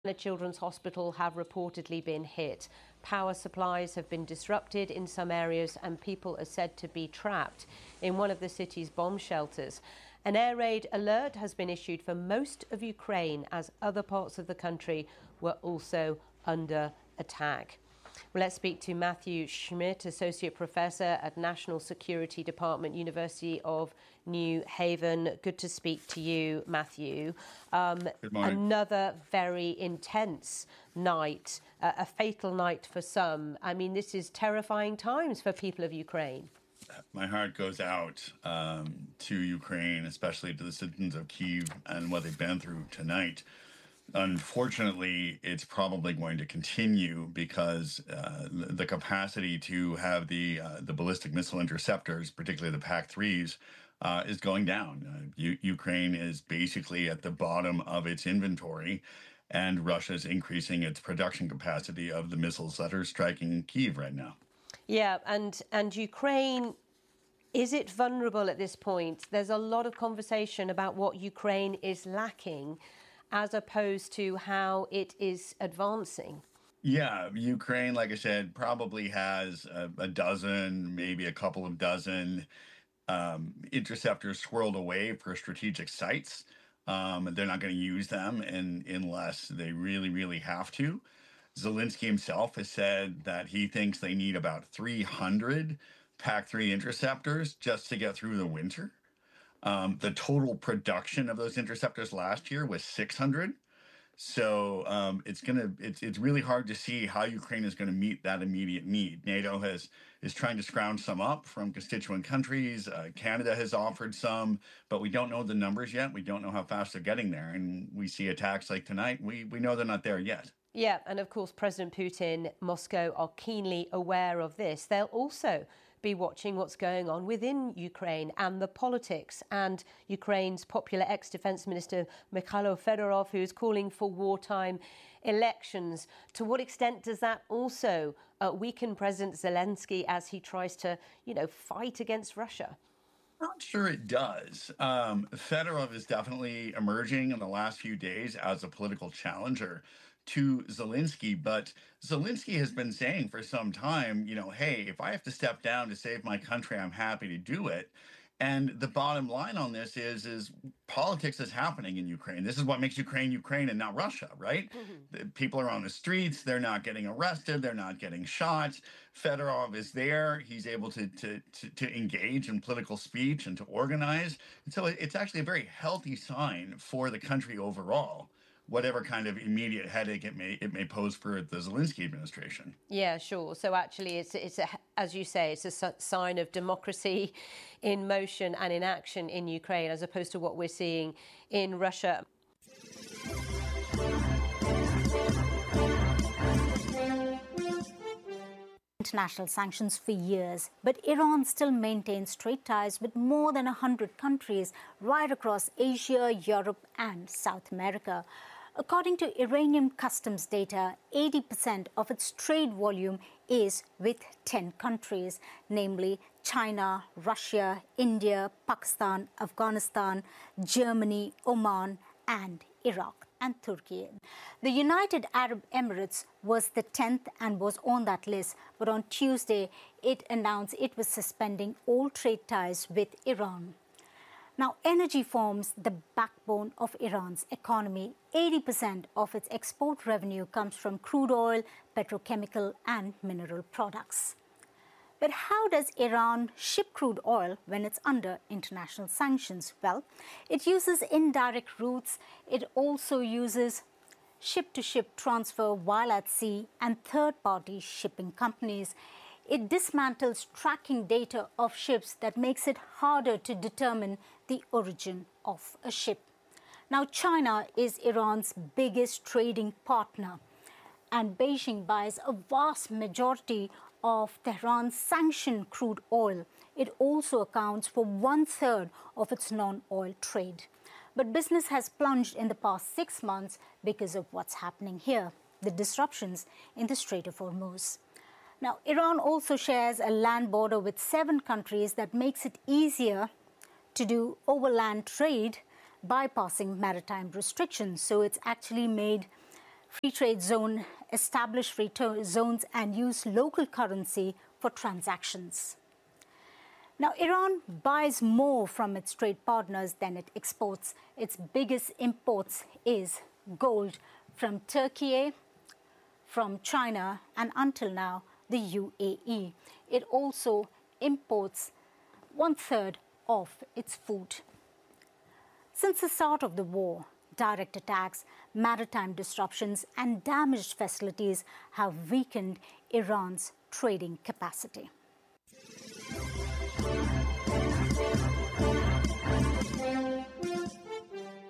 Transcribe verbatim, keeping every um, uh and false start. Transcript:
The Children's Hospital have reportedly been hit. Power supplies have been disrupted in some areas and people are said to be trapped in one of the city's bomb shelters. An air raid alert has been issued for most of Ukraine as other parts of the country were also under attack. Well, let's speak to Matthew Schmidt, Associate Professor at National Security Department, University of New Haven. Good to speak to you, Matthew. Um, Good morning. Another very intense night, uh, a fatal night for some. I mean, this is terrifying times for people of Ukraine. My heart goes out um, to Ukraine, especially to the citizens of Kyiv and what they've been through tonight. Unfortunately, it's probably going to continue because uh, the capacity to have the uh, the ballistic missile interceptors, particularly the PAC threes, uh, is going down. Uh, U- Ukraine is basically at the bottom of its inventory, and Russia is increasing its production capacity of the missiles that are striking Kyiv right now. Yeah, and and Ukraine, is it vulnerable at this point? There's a lot of conversation about what Ukraine is lacking, as opposed to how it is advancing. Yeah, Ukraine, like I said, probably has a, a dozen, maybe a couple of dozen um, interceptors swirled away for strategic sites. Um, they're not going to use them in, unless they really, really have to. Zelensky himself has said that he thinks they need about three hundred PAC three interceptors just to get through the winter. Um, the total production of those interceptors last year was six hundred. So um, it's gonna it's it's really hard to see how Ukraine is going to meet that immediate need. NATO has is trying to scrounge some up from constituent countries. Uh, Canada has offered some, but we don't know the numbers yet. We don't know how fast they're getting there, and we see attacks like tonight. We we know they're not there yet. Yeah, and of course, President Putin, Moscow are keenly aware of this. They'll also be watching what's going on within Ukraine and the politics, and Ukraine's popular ex-defense minister Mikhailo Fedorov, who's calling for wartime elections. To what extent does that also uh, weaken President Zelensky as he tries to, you know, fight against Russia? Not sure it does. Um, Fedorov is definitely emerging in the last few days as a political challenger to Zelensky, but Zelensky has been saying for some time, you know, hey, if I have to step down to save my country, I'm happy to do it. And the bottom line on this is, is politics is happening in Ukraine. This is what makes Ukraine Ukraine and not Russia, right? Mm-hmm. The people are on the streets. They're not getting arrested. They're not getting shot. Fedorov is there. He's able to, to, to, to engage in political speech and to organize. And so it's actually a very healthy sign for the country overall, whatever kind of immediate headache it may it may pose for the Zelensky administration. Yeah, sure. So actually, it's it's a, as you say, it's a sign of democracy in motion and in action in Ukraine, as opposed to what we're seeing in Russia. International sanctions for years, but Iran still maintains trade ties with more than one hundred countries right across Asia, Europe and South America. According to Iranian customs data, eighty percent of its trade volume is with ten countries, namely China, Russia, India, Pakistan, Afghanistan, Germany, Oman and Iraq and Turkey. The United Arab Emirates was the tenth and was on that list, but on Tuesday it announced it was suspending all trade ties with Iran. Now, energy forms the backbone of Iran's economy. eighty percent of its export revenue comes from crude oil, petrochemical and mineral products. But how does Iran ship crude oil when it's under international sanctions? Well, it uses indirect routes. It also uses ship-to-ship transfer while at sea and third-party shipping companies. It dismantles tracking data of ships that makes it harder to determine the origin of a ship. Now, China is Iran's biggest trading partner, and Beijing buys a vast majority of Tehran's sanctioned crude oil. It also accounts for one-third of its non-oil trade. But business has plunged in the past six months because of what's happening here, the disruptions in the Strait of Hormuz. Now, Iran also shares a land border with seven countries that makes it easier to do overland trade bypassing maritime restrictions. So it's actually made free trade zone, establish free zones and use local currency for transactions. Now, Iran buys more from its trade partners than it exports. Its biggest imports is gold from Turkey, from China, and until now, the U A E. It also imports one-third of its food. Since the start of the war, direct attacks, maritime disruptions, and damaged facilities have weakened Iran's trading capacity.